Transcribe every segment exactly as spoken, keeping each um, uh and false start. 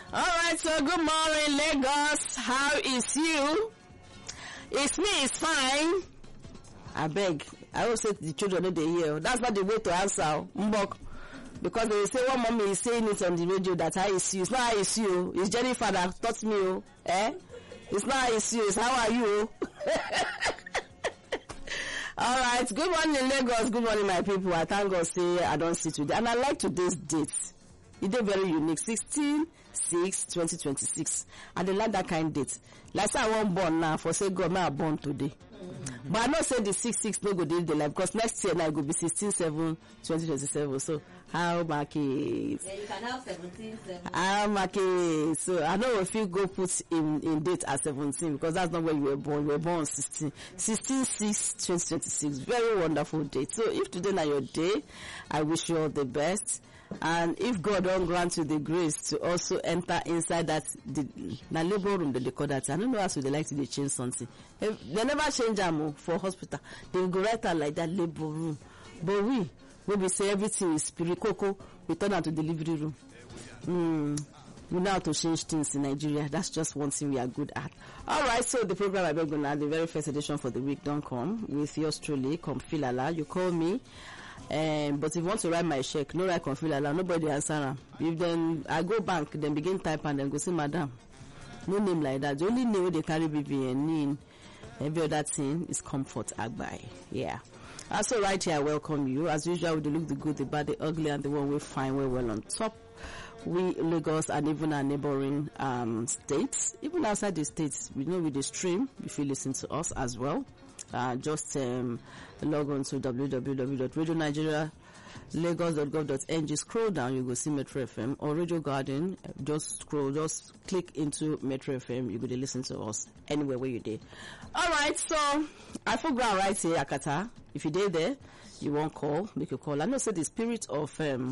All right, so good morning, Lagos. How is you? It's me, it's fine. I beg. I always say to the children that they hear. That's not the way to answer. Mbok. Because they say one mommy is saying it on the radio that how is you. It's not how is you. It's Jennifer that taught me. Oh. Eh? It's not how is you. It's how are you? All right. Good morning, Lagos. Good morning, my people. I thank God say I don't see today. And I like today's date. It's very unique. sixteen six twenty twenty-six. And they like that kind of date. Like say I won't born now for say God, may I born today. Mm-hmm. But I not say the six six no go dey the life because next year now it go be sixteen seven twenty twenty-seven. So how market? Yeah, you can have seventeen seven. How market? So I know if you go put in in date at seventeen because that's not where you were born. You were born on sixteen. sixteen six twenty twenty-six. Very wonderful date. So if today na your day, I wish you all the best. And if God don't grant you the grace to also enter inside that the na labor room that they call that, I don't know how so they like to they change something. If they never change them for hospital. They go right out like that labor room. But we, when we say everything is spirit cocoa, we turn out to delivery room. Mm. We know how to change things in Nigeria. That's just one thing we are good at. All right, so the program I beg now, the very first edition for the week don't come with yours truly, Confilala. You call me. Um, but if you want to write my check, no write Confilala, nobody answer am. If then I go bank, then begin type and then go see madam. No name like that. The only name where they carry B B N name, every other thing is Comfort Agbai. Yeah. Also right here, I welcome you. As usual, we look the good, the bad, the ugly, and the one we find we're well on top. We, Lagos, and even our neighboring um, states, even outside the states, we know with the stream, if you listen to us as well. Uh, just um, log on to w w w dot radio nigeria lagos dot gov dot n g. Scroll down, you go see Metro F M or Radio Garden. Just scroll, just click into Metro F M. You go to listen to us anywhere where you did. All right, so I forgot right here, Akata. If you did there, you won't call, make a call. I know say the spirit of um,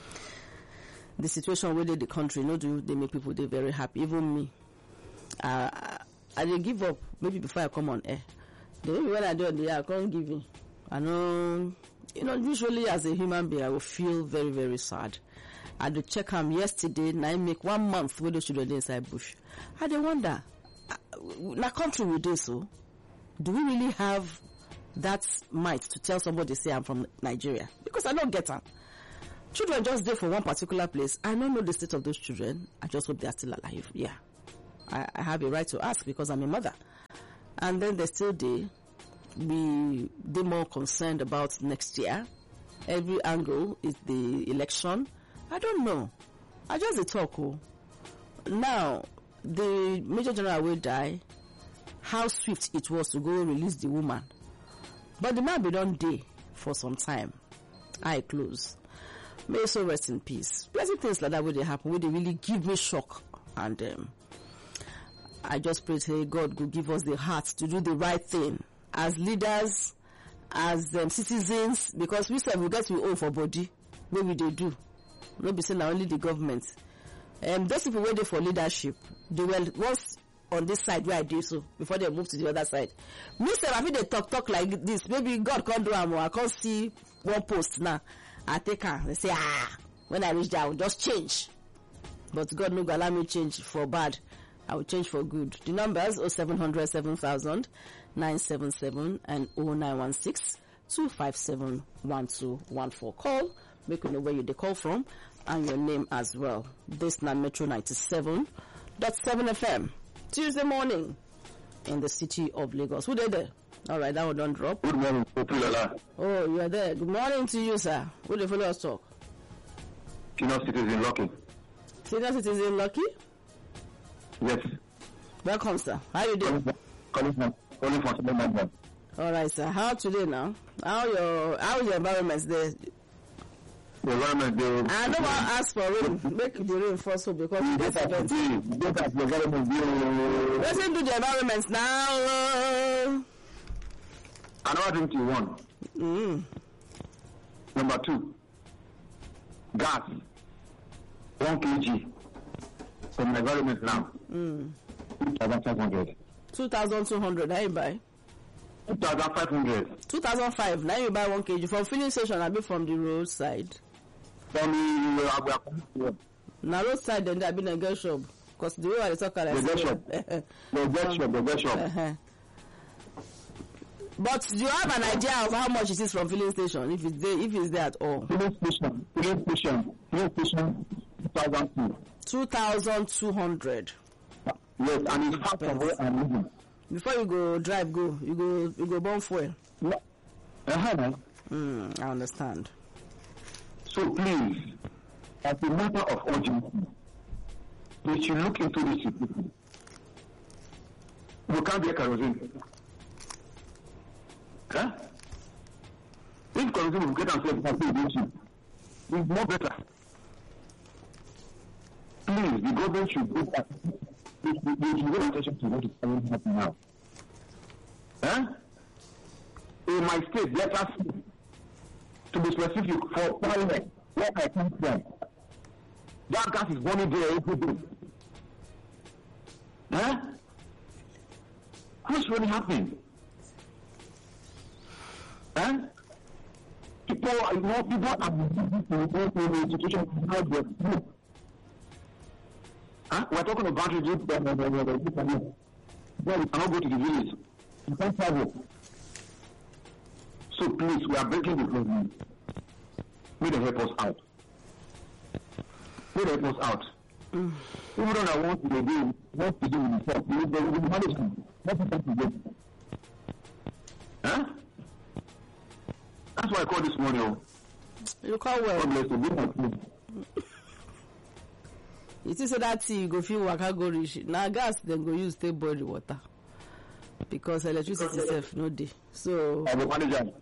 the situation where they the country, no do they make people they very happy. Even me, uh, I didn't give up. Maybe before I come on air. The way when I do it, I can't give in. I know, you know, usually as a human being, I will feel very, very sad. I had to check them yesterday, and I make one month with the children inside bush. I dey wonder, in a country we do so, do we really have that might to tell somebody, say, I'm from Nigeria? Because I don't get them. Children just there for one particular place. I don't know the state of those children. I just hope they are still alive. Yeah. I, I have a right to ask because I'm a mother. And then they still they be they more concerned about next year. Every angle is the election. I don't know. I just a talk. Oh. Now the Major General will die. How swift it was to go release the woman, but the man be done day for some time. I close. May he so rest in peace. Plenty things like that will they happen. Will they really give me shock and um, I just pray to God will give us the heart to do the right thing as leaders, as um, citizens, because we say we get to own for body. What will they do? Not be saying only the government. Um, those people waiting for leadership, they will once on this side where I do so before they move to the other side. Me say I think they talk talk like this. Maybe God can't do am. I can't see one post now. I take her. They say ah, when I reach there, I will just change. But God no go allow me change for bad. I will change for good. The numbers oh seven hundred seven thousand nine seven seven and oh nine one six two five seven one two one four. Call, make you know where you they call from and your name as well. This now Metro ninety-seven point seven F M. Tuesday morning in the city of Lagos. Who they there? All right, that one don't drop. Good morning, Populala. Oh, you are there. Good morning to you, sir. Who they follow us talk? Senior citizen Lucky. Senior citizen Lucky? Yes. Welcome, sir. How you doing? Calling from calling from Solomon. All right, sir. How today now? How your how your environment there? The environment there. I don't want to ask for rain. Make the rain fall so because this event. Get at the environment there. Let's do the environment now. Another thing to one. Mm. Number two. Gas. One kg. From the environment now. Mm. Two thousand five hundred. Two thousand two hundred. Now you buy. Two thousand five hundred. Two thousand five. Now you buy one kg from filling station. I be from the roadside. From the uh, Na roadside then there be a girl shop. Because the way I talk about The get shop. The get shop. The get shop. Uh-huh. But do you have an idea of how much it is from filling station, if it's there, if it's there at all? Filling station. Filling station. Filling station. Two thousand two. Two thousand two hundred. Yes, and it's far from where I'm living. Before you go drive, go you go you go burn fuel. No. Uh-huh. Mm, I understand. So please, as a matter of urgency, they should look into this situation. We can't get kerosene. Huh? If kerosene will get ourselves happy with you, it's more better. Please, the government should go back. They should give attention to what is currently happening now. Huh? In my state, let us, to be specific, for Parliament, where I come from, that gas is burning there every day. Huh? What's really happening? Huh? People, you know, people are in the situation to help them. Huh? We're talking about reduce them, then we cannot go to the village. You can't travel. So please, we are breaking the problem. May they help us out. May they help us out. Mm. Even though I want to do what to do with the we will manage them. What is that to do? Huh? That's why I called this morning. You call well. God bless you. Good night. You see, so that tea you go feel waka go reach. Now gas then go use take boil the water because electricity itself no day. So. I will manage them.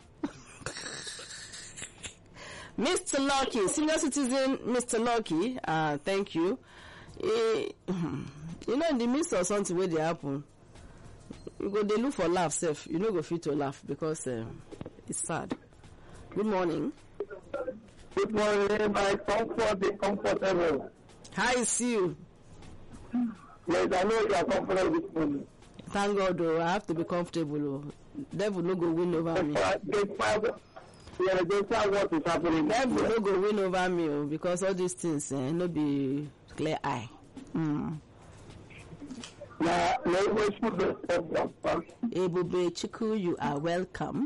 Mister Lucky, senior citizen, Mister Lucky, uh, thank you. Uh, you know, in the midst of something where they happen, you go they look for laugh, self. You know, go fit to laugh because uh, it's sad. Good morning. Good morning, my comfort, be comfortable. How is you? Yes, I know you are comfortable this morning. Thank God, though, I have to be comfortable. Oh. Devil no go win over me. Yeah, they tell what is happening. Devil no go win over me oh, because all these things eh, no be clear eye. Mm. Now, let's put the Ebube Chiku, you are welcome.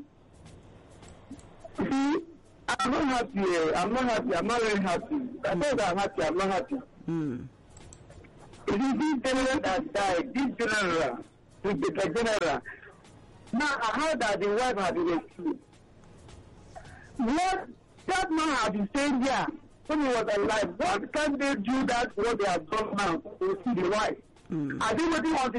See, I'm not happy. I'm not happy. I'm not very happy. I know that I'm happy. I'm not happy. Mm. It is this general that died. This general, the general. Now I heard that the wife had been killed. What that man had been saying here when he was alive, what can they do that what they have done now to see the wife? Mm. I think what they want to.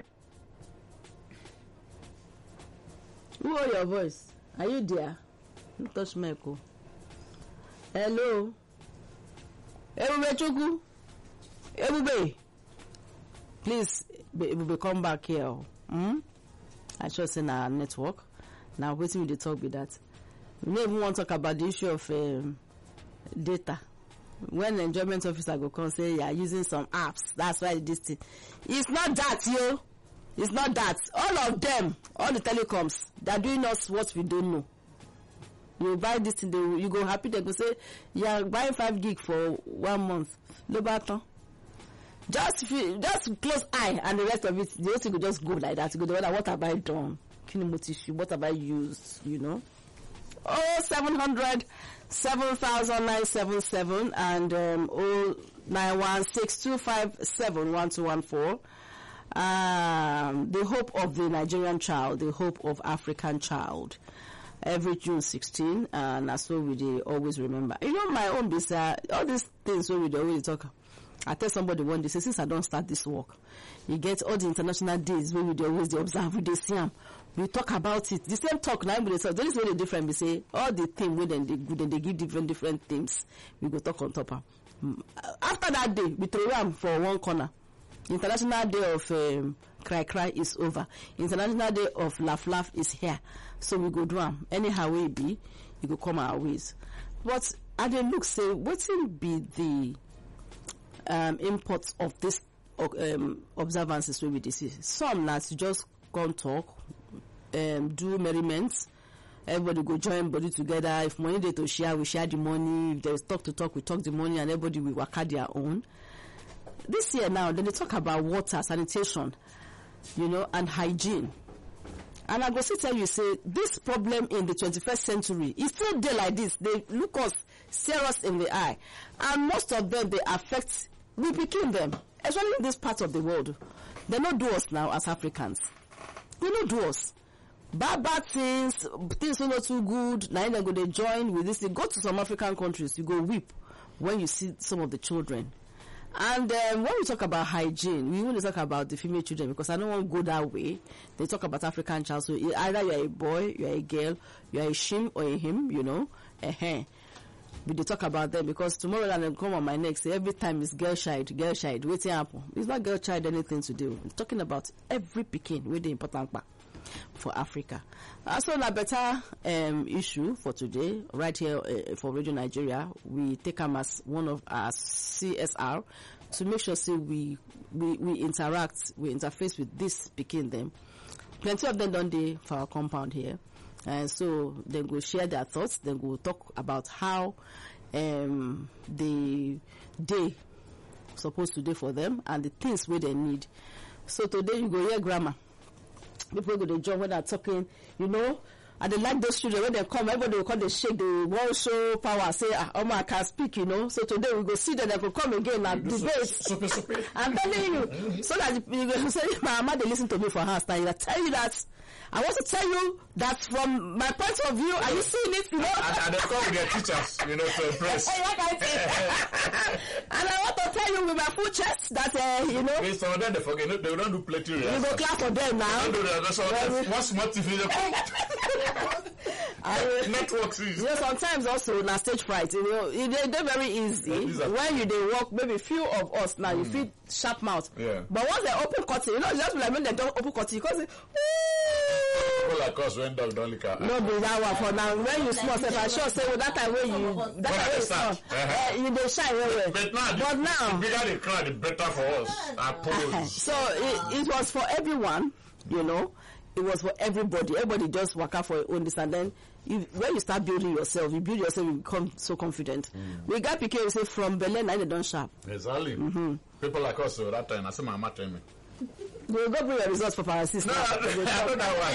Who are your voice? Are you there? Don't touch my echo. Hello. Ebube Chukwu. Ebube. Please, Ebube, come back here. Hmm? I just in our network. Now, waiting with the talk with that. We don't even want to talk about the issue of um, data. When the enjoyment officer go come say you are using some apps, that's why this thing. It's not that, yo. It's not that. All of them, all the telecoms, they are doing us what we don't know. You buy this thing, they, you go happy. They go say you are buying five gig for one month. No button. Just feel, just close eye, and the rest of it, the whole thing will just go like that. You go, what have I done? What have I used? You know. Oh, seven hundred, seven thousand nine seven seven and um, oh nine one six two five seven one two one four. Um, the hope of the Nigerian child, the hope of African child. Every June sixteenth, and that's what we dey always remember. You know, my own bisa, all these things where we dey always talk. I tell somebody one day, say, since I don't start this work, you get all the international days where we dey always dey observe, we dey see them. We talk about it. The same talk now, we dey talk. This is where the different. We say all the things where then they good and they give different different themes. We go talk on top of. After that day, we throw them for one corner. International Day of um, Cry Cry is over. International Day of Laugh Laugh is here. So we go do them. Anyhow we be, you go come our ways. But I dey look say, what will be the um, imports of this um, observances where we dey see? Some lads just come talk, um, do merriments. Everybody go join body together. If money dey to share, we share the money. If there's talk to talk, we talk the money, and everybody will work out their own. this year now, then they talk about water, sanitation, you know, and hygiene. And I go to tell you, say, this problem in the twenty-first century is still there like this. They look us, stare us in the eye. And most of them, they affect, we became them, especially in this part of the world. They don't do us now as Africans. They don't do us. Bad, bad things, things are not too good. Now they go, they join with this. They go to some African countries, you go weep when you see some of the children. And um, when we talk about hygiene, we want to talk about the female children because I don't want to go that way. They talk about African child. So either you're a boy, you're a girl, you're a shim or a him, you know. Uh-huh. But they talk about them because tomorrow when they come on my neck, say every time it's girl child, girl child, waiting apple. It's not girl child anything to do. I'm talking about every Pekin with the important part for Africa. Uh, so a better um, issue for today, right here uh, for Radio Nigeria, we take them as one of our C S R to make sure say we we, we interact, we interface with this Pekin them. Plenty of them done day for our compound here. And so they go share their thoughts, then go talk about how um, the day supposed to do for them and the things where they need. So today you go hear grammar. People go to join when they're talking, you know, and they like those children when they come, everybody will come, they shake the world show power, say, ah, Oma, I can speak, you know. So today we go see them, they will come again and debate. Super, super. I'm telling you, so that you go say, my mama, they listen to me for her style. I tell you that. I want to tell you that from my point of view, are you seeing it? You know? And, and they come with their teachers, you know, to impress. And I want to tell you with my full chest that, uh, you know. Okay, some of them, they forget, they don't do plenty of you go clap for them now. They don't do that. That's all. One smart T V, they networks is. You know, sometimes also, na stage fright, you know, they're, they're very easy. When you they walk, maybe few of us now, mm. you feel sharp mouth. Yeah. But once they open curtain, you know, just like when they don't open curtain, you can say, people like us when dog don't lick out. No, be that one for now. When you small, say, I sure say, well, that time when you, that time when you small, uh, you they shine very well. But now, but the, now, the bigger the crowd, the better for us. I pose. So it, it was for everyone, you know. It was for everybody. Everybody just work out for your own this, and then you, when you start building yourself, you build yourself, you become so confident. Mm. We got P K, we say from Berlin, and they don't sharp. Exactly. Mm-hmm. People like us, so that time, I say my mama tell me. We'll go bring your results for paralysis. No, I don't know why.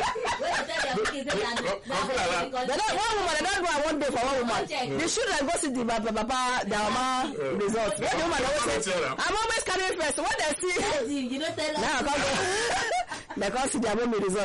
They don't, one woman, they don't go one day for one woman. Yeah. They should like go see the papa, papa, their mama uh, results. When the woman always say, I'm always carrying first. What they see? You don't tell us. Now, they can't see their mom results.